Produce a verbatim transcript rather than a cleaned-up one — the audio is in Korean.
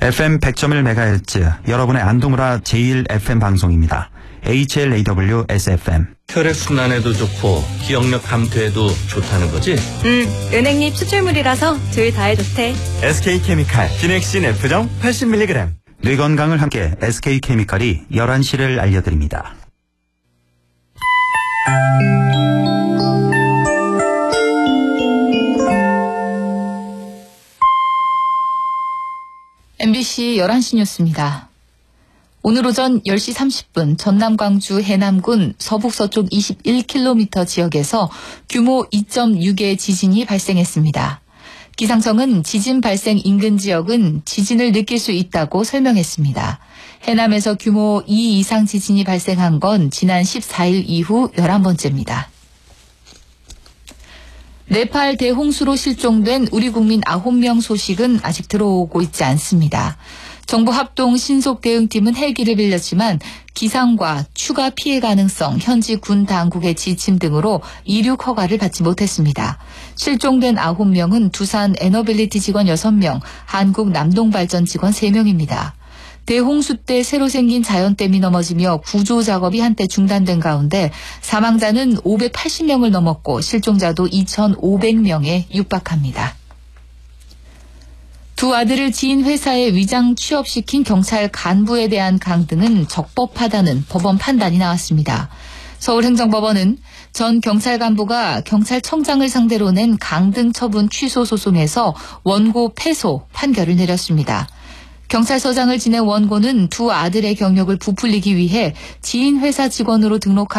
에프엠 백 점 일 메가헤르츠 여러분의 안동우라 제일 에프엠 방송입니다. 에이치엘에이더블유 에스에프엠. 혈액순환에도 좋고 기억력 감퇴에도 좋다는 거지? 응, 은행잎 추출물이라서 둘 다에 좋대. 에스케이케미칼 기넥신 F정 팔십 밀리그램. 뇌 건강을 함께 에스케이케미칼이 열한 시를 알려드립니다. 엠비씨 열한 시 뉴스입니다. 오늘 오전 열 시 삼십 분 전남 광주 해남군 서북서쪽 이십일 킬로미터 지역에서 규모 이 점 육의 지진이 발생했습니다. 기상청은 지진 발생 인근 지역은 지진을 느낄 수 있다고 설명했습니다. 해남에서 규모 이 이상 지진이 발생한 건 지난 십사 일 이후 열한 번째입니다. 네팔 대홍수로 실종된 우리 국민 아홉 명 소식은 아직 들어오고 있지 않습니다. 정부 합동 신속대응팀은 헬기를 빌렸지만 기상과 추가 피해 가능성, 현지 군 당국의 지침 등으로 이륙 허가를 받지 못했습니다. 실종된 아홉 명은 두산 에너빌리티 직원 여섯 명, 한국 남동발전 직원 세 명입니다. 대홍수 때 새로 생긴 자연댐이 넘어지며 구조 작업이 한때 중단된 가운데 사망자는 오백팔십 명을 넘었고 실종자도 이천오백 명에 육박합니다. 두 아들을 지인 회사에 위장 취업시킨 경찰 간부에 대한 강등은 적법하다는 법원 판단이 나왔습니다. 서울행정법원은 전 경찰 간부가 경찰청장을 상대로 낸 강등 처분 취소 소송에서 원고 패소 판결을 내렸습니다. 경찰서장을 지낸 원고는 두 아들의 경력을 부풀리기 위해 지인 회사 직원으로 등록하고